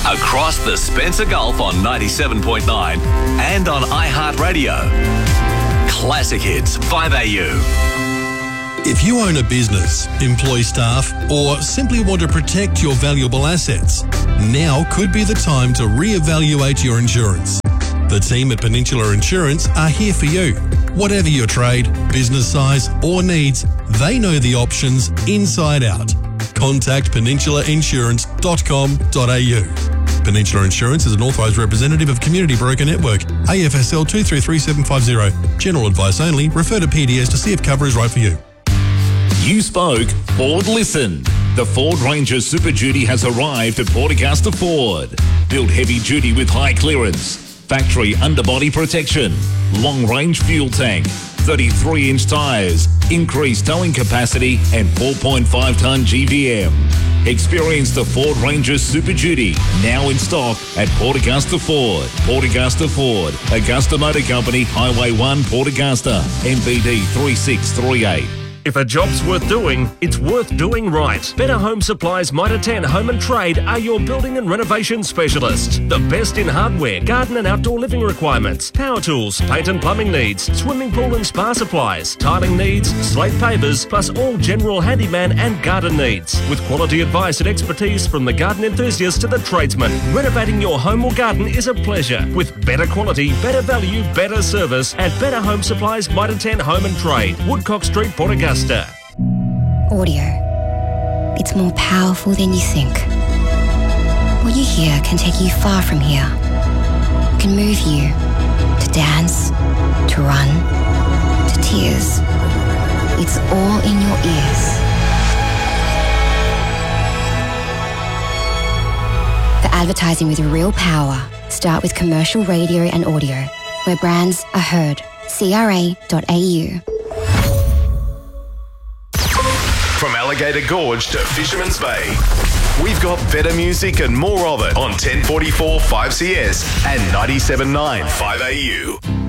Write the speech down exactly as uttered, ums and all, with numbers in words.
across the Spencer Gulf on ninety-seven point nine and on iHeartRadio. Classic Hits five A U. If you own a business, employ staff, or simply want to protect your valuable assets, now could be the time to reevaluate your insurance. The team at Peninsula Insurance are here for you. Whatever your trade, business size, or needs, they know the options inside out. Contact peninsula insurance dot com dot a u. Peninsula Insurance is an authorised representative of Community Broker Network, A F S L two three three seven five zero. General advice only. Refer to P D S to see if cover is right for you. You spoke, Ford listened. The Ford Ranger Super Duty has arrived at Port Augusta Ford. Built heavy duty with high clearance, factory underbody protection, long range fuel tank, thirty-three inch tyres, increased towing capacity and four point five tonne G V M. Experience the Ford Ranger Super Duty, now in stock at Port Augusta Ford. Port Augusta Ford, Augusta Motor Company, Highway one, Port Augusta, M B D three six three eight. If a job's worth doing, it's worth doing right. Better Home Supplies Mitre ten Home and Trade are your building and renovation specialists. The best in hardware, garden and outdoor living requirements, power tools, paint and plumbing needs, swimming pool and spa supplies, tiling needs, slate pavers, plus all general handyman and garden needs. With quality advice and expertise from the garden enthusiast to the tradesman, renovating your home or garden is a pleasure. With better quality, better value, better service at Better Home Supplies Mitre ten Home and Trade, Woodcock Street, Port Augusta. Audio. It's more powerful than you think. What you hear can take you far from here. It can move you to dance, to run, to tears. It's all in your ears. For advertising with real power, start with commercial radio and audio, where brands are heard. C R A dot A U. From Alligator Gorge to Fisherman's Bay, we've got better music and more of it on ten forty-four five C S and ninety-seven point nine five A U.